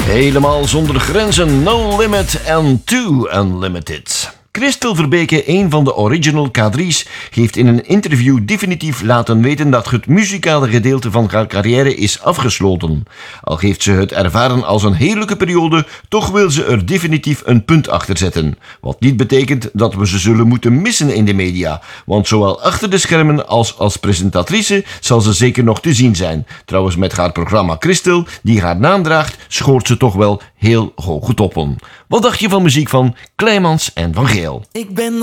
Helemaal zonder grenzen, no limit and too unlimited. Christel Verbeke, een van de original K3's, heeft in een interview definitief laten weten dat het muzikale gedeelte van haar carrière is afgesloten. Al heeft ze het ervaren als een heerlijke periode, toch wil ze er definitief een punt achter zetten. Wat niet betekent dat we ze zullen moeten missen in de media, want zowel achter de schermen als presentatrice zal ze zeker nog te zien zijn. Trouwens, met haar programma Christel, die haar naam draagt, schoort ze toch wel heel hoge toppen. Wat dacht je van muziek van Kleimans en van Geel? Ik ben